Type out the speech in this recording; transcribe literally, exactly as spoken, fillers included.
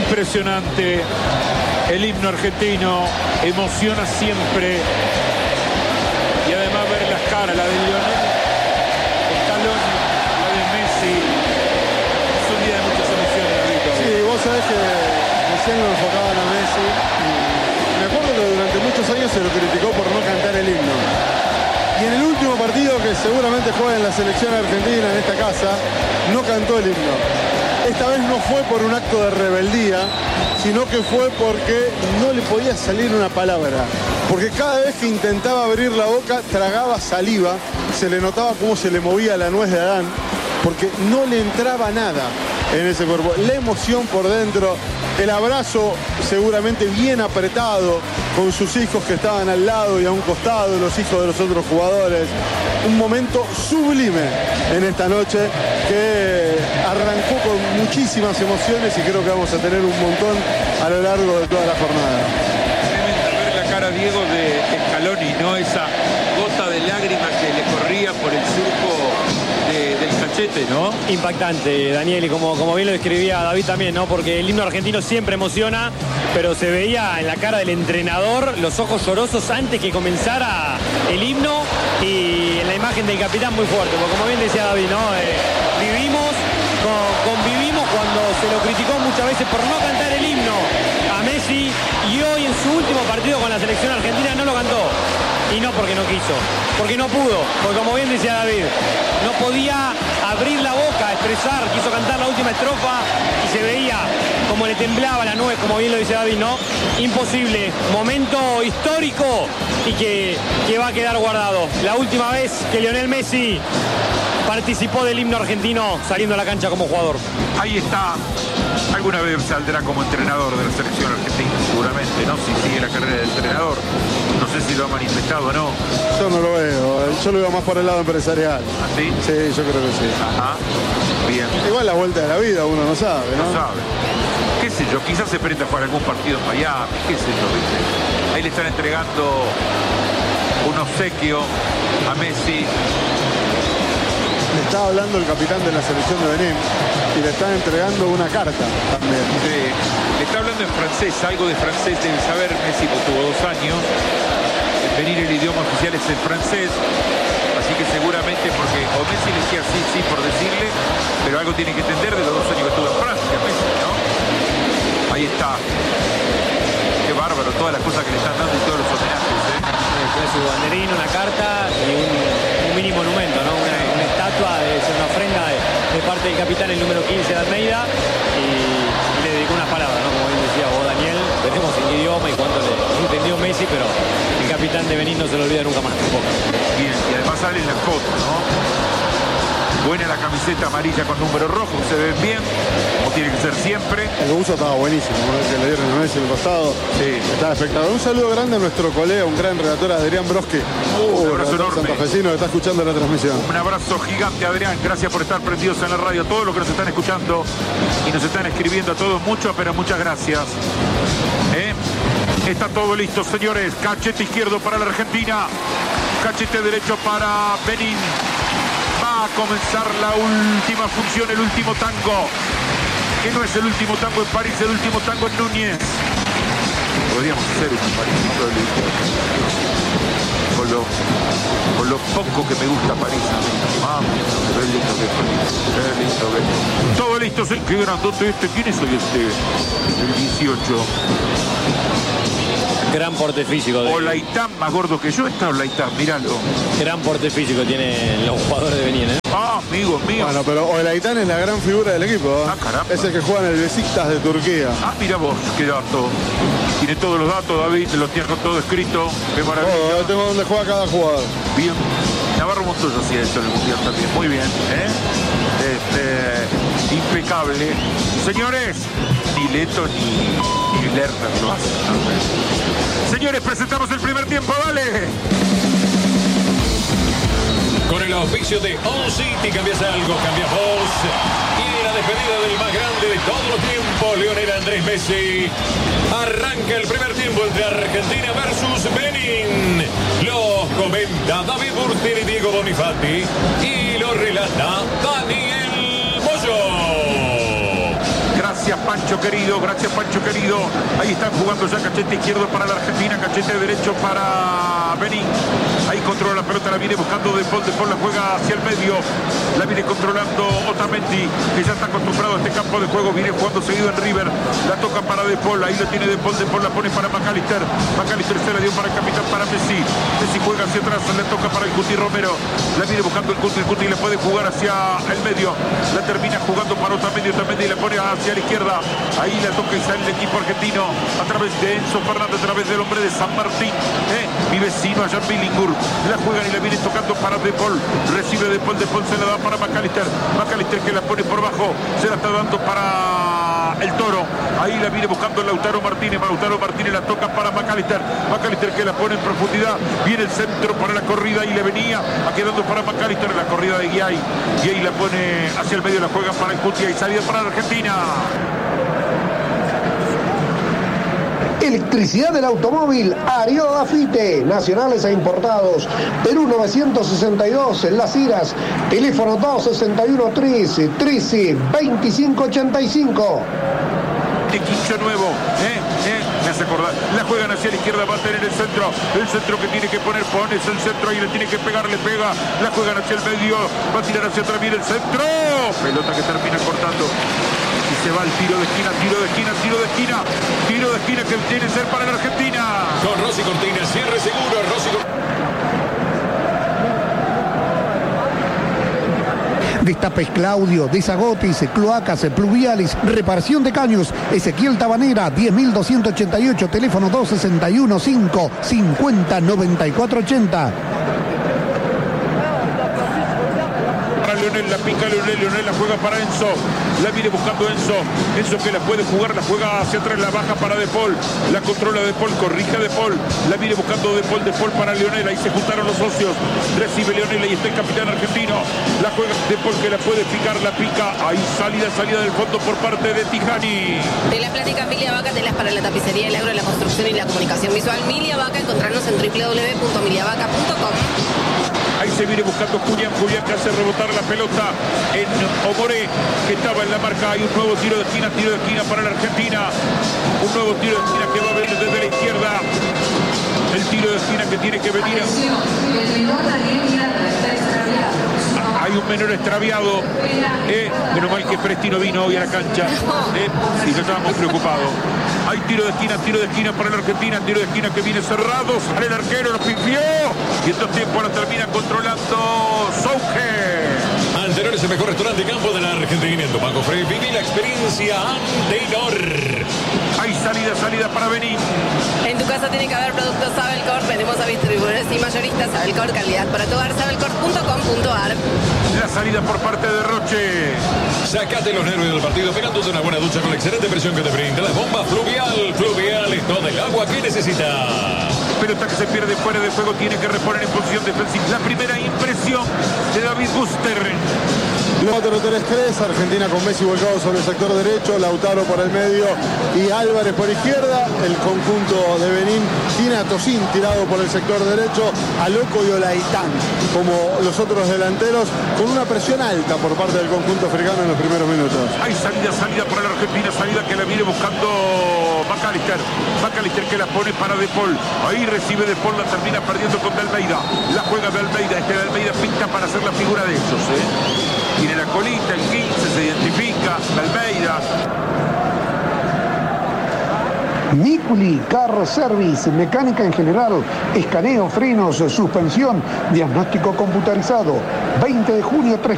Impresionante. El himno argentino emociona siempre. Y además ver las caras, la de Lionel Scaloni, la de Messi. Es un día de muchas emociones, Rito. Sí, vos sabés que recién lo enfocaban a Messi. Y me acuerdo que durante muchos años se lo criticó por no cantar el himno. Y en el último partido que seguramente juega en la selección argentina en esta casa, no cantó el himno. Esta vez no fue por un acto de rebeldía, sino que fue porque no le podía salir una palabra. Porque cada vez que intentaba abrir la boca, tragaba saliva, se le notaba cómo se le movía la nuez de Adán, porque no le entraba nada en ese cuerpo. La emoción por dentro, el abrazo seguramente bien apretado con sus hijos que estaban al lado y a un costado, los hijos de los otros jugadores. Un momento sublime en esta noche que arrancó con muchísimas emociones y creo que vamos a tener un montón a lo largo de toda la jornada. Tremenda ver la cara, Diego, de Scaloni, ¿no? Esa gota de lágrimas que le corría por el surco de, del cachete, ¿no? Impactante, Daniel, y como, como bien lo describía David también, ¿no? Porque el himno argentino siempre emociona, pero se veía en la cara del entrenador los ojos llorosos antes que comenzara el himno y en la imagen del capitán muy fuerte, porque como bien decía David, ¿no? Eh, vivimos, con, convivimos cuando se lo criticó muchas veces por no cantar el himno a Messi y hoy en su último partido con la selección argentina no lo cantó. Y no porque no quiso, porque no pudo, porque como bien decía David, no podía abrir la boca, expresar, quiso cantar la última estrofa y se veía como le temblaba la nuez, como bien lo dice David, ¿no? Imposible, momento histórico y que, que va a quedar guardado. La última vez que Lionel Messi participó del himno argentino saliendo a la cancha como jugador. Ahí está. Alguna vez saldrá como entrenador de la selección argentina, seguramente, ¿no? Si sigue la carrera de entrenador. No sé si lo ha manifestado o no. Yo no lo veo, yo lo veo más por el lado empresarial. ¿Ah, sí? Sí, yo creo que sí. Ajá. Bien. Igual la vuelta de la vida uno no sabe, ¿no? No sabe. Qué sé yo, quizás se prenda para algún partido en Miami, qué sé yo, ¿viste? Ahí le están entregando un obsequio a Messi. Le está hablando el capitán de la selección de Benín y le están entregando una carta también. Sí. Le está hablando en francés, algo de francés debe saber Messi, porque tuvo dos años. En Benín el idioma oficial es el francés, así que seguramente porque o Messi le decía sí, sí por decirle, pero algo tiene que entender de los dos años que estuvo en Francia, Messi, ¿no? Ahí está. Qué bárbaro, todas las cosas que le están dando y todos los homenajes, ¿eh? Su banderín, una carta y un, un mini monumento, ¿no? Una, una estatua, de ser una ofrenda de, de parte del capitán, el número quince de Almeida, y, y le dedicó unas palabras, ¿no? Como bien decía vos, Daniel, veremos en qué idioma y cuánto le entendió Messi, pero el capitán de Benín no se lo olvida nunca más tampoco. Bien, y además salen las fotos, ¿no? Buena la camiseta amarilla con número rojo, se ven bien, como tiene que ser siempre. El uso estaba buenísimo, ¿no? Que le dieron a Messi el pasado. Sí. Estaba espectacular. Un saludo grande a nuestro colega, un gran redactor, Adrián Broski. Uh, un abrazo enorme. Santafesino que está escuchando la transmisión. Un abrazo gigante, Adrián. Gracias por estar prendidos en la radio. Todos los que nos están escuchando y nos están escribiendo a todos mucho, pero muchas gracias. ¿Eh? Está todo listo, señores. Cachete izquierdo para la Argentina. Cachete derecho para Benín. Va a comenzar la última función, el último tango. Que no es el último tango en París, el último tango en Núñez. Podríamos hacer un París con lo, con lo poco que me gusta París. Ah, qué lindo que es París. Qué lindo que es. Todo listo, sí. Qué grandote este. ¿Quién es hoy este? El dieciocho. Gran porte físico. De... Olaitán, más gordo que yo está Olaitán, míralo. Gran porte físico tienen los jugadores de Benín, ¿eh? Ah, amigo mío. Bueno, pero Olaitán es la gran figura del equipo, ¿eh? Ah, caramba. Es el que juega en el Besiktas de Turquía. Ah, mira vos, qué dato. Tiene todos los datos, David, te los tiene todo escrito. Qué maravilla. Todo, tengo donde juega cada jugador. Bien. Navarro Montoya hacía eso en el Mundial también. Muy bien, ¿eh? Este, impecable. Señores, ni Leto ni, ni Lerner lo hacen, ¿no? Señores, presentamos el primer tiempo, dale. Con el auspicio de All City, cambias algo, cambias vos. Y la despedida del más grande de todos los tiempos, Lionel Andrés Messi. Arranca el primer tiempo entre Argentina versus Benín. Lo comenta David Burtil y Diego Bonifati. Y lo relata Daniel Moyo. Gracias, Pancho querido, gracias Pancho querido. Ahí están jugando ya cachete izquierdo para la Argentina, cachete derecho para Benín. Ahí controla la pelota, la viene buscando De Paul, De Paul la juega hacia el medio, la viene controlando Otamendi, que ya está acostumbrado a este campo de juego, viene jugando seguido en River, la toca para De Paul, ahí lo tiene De Paul, De Paul la pone para McAllister, McAllister se la dio para el capitán, para Messi, Messi juega hacia atrás, le toca para el Cuti Romero, la viene buscando el Cuti, el Cuti le puede jugar hacia el medio, la termina jugando para Otamendi, Otamendi la pone hacia la izquierda, ahí la toca y sale el equipo argentino, a través de Enzo Fernández, a través del hombre de San Martín, eh, mi vecino allá en Billinghurst, la juegan y la viene tocando para De Paul, recibe De Paul, De Paul se la da para McAllister, McAllister que la pone por bajo, se la está dando para el Toro, ahí la viene buscando Lautaro Martínez, Lautaro Martínez la toca para McAllister, McAllister que la pone en profundidad, viene el centro para la corrida y le venía, a quedando para McAllister en la corrida de Guiay, Guiay la pone hacia el medio, la juega para el Cuti y salida para la Argentina. Electricidad del automóvil, Ario Dafite, nacionales e importados. Perú novecientos sesenta y dos, en Las Iras. Teléfono dos sesenta y uno trece, trece, veinticinco ochenta y cinco. De Quincho nuevo, eh, eh, me hace acordar. La juegan hacia la izquierda, va a tener el centro. El centro que tiene que poner, pones el centro y le tiene que pegar, le pega. La juegan hacia el medio, va a tirar hacia atrás, viene el centro. Pelota que termina cortando. Y se va el tiro de esquina, tiro de esquina, tiro de esquina. Tiro de esquina que tiene que ser para la Argentina. Con Rossi Cortina, cierre seguro, Rossi Cortina. Destapes Claudio, Desagotis, Cloacas, Pluviales, Reparación de Caños, Ezequiel Tabanera, diez mil doscientos ochenta y ocho, teléfono dos sesenta y uno cinco, cincuenta, noventa y cuatro ochenta. Leonel, la pica Leonel, Leonel la juega para Enzo, la viene buscando Enzo, Enzo que la puede jugar, la juega hacia atrás, la baja para De Paul, la controla De Paul, corrige a De Paul, la viene buscando De Paul, De Paul para Leonel, ahí se juntaron los socios, recibe Leonel, ahí está el capitán argentino, la juega De Paul que la puede picar, la pica, ahí salida, salida del fondo por parte de Tijani. De la plática Milia Vaca, telas para la tapicería, el agro, la construcción y la comunicación visual. Milia Vaca, encontrarnos en doble u doble u doble u punto milia vaca punto com. Ahí se viene buscando Julián, Julián que hace rebotar la pelota en Omoré, que estaba en la marca. Hay un nuevo tiro de esquina, tiro de esquina para la Argentina. Un nuevo tiro de esquina que va a venir desde la izquierda. El tiro de esquina que tiene que venir. Hay un menor extraviado. Eh, menos mal que Presti no vino hoy a la cancha. Eh, y ya estábamos preocupados. Hay tiro de esquina, tiro de esquina para la Argentina, tiro de esquina que viene cerrado, sale el arquero, lo pifió y estos tiempos la termina controlando Souge. Antenor es el mejor restaurante de campo de la Argentina. En Banco Frey, viví la experiencia Antenor. Hay salida, salida para Benín. En tu casa tiene que haber productos Sabelcor. Vendemos a distribuidores y mayoristas. Sabelcor, calidad para tu hogar. Sabelcor punto com punto ar. La salida por parte de Roche. Sacate los nervios del partido pegándote una buena ducha con la excelente presión que te brinda la bomba Fluvial. Fluvial es todo el agua que necesitas. Pelota que se pierde fuera de juego, tiene que reponer en posición defensiva. La primera impresión de David Buster. cuatro tres tres, Argentina con Messi volcado sobre el sector derecho, Lautaro por el medio y Álvarez por izquierda. El conjunto de Benín tiene a Tosín tirado por el sector derecho, a Loco y Olaitán como los otros delanteros, con una presión alta por parte del conjunto africano en los primeros minutos. Hay salida, salida para la Argentina, salida que la viene buscando McAllister. McAllister que la pone para De Paul. Ahí recibe De Paul, la termina perdiendo con De Almeida. La juega De Almeida, este De Almeida pinta para hacer la figura de ellos, ¿eh? Tiene la colita, el quince, se identifica, Almeida. Miculi Car Service, mecánica en general, escaneo, frenos, suspensión, diagnóstico computarizado. veinte de junio, tres